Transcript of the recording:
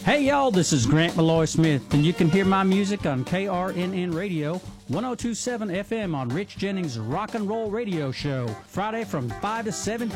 Hey y'all, this is Grant Malloy Smith, and you can hear my music on KRNN Radio, 1027 FM on Rich Jennings' Rock and Roll Radio Show, Friday from 5 to 7 p.m.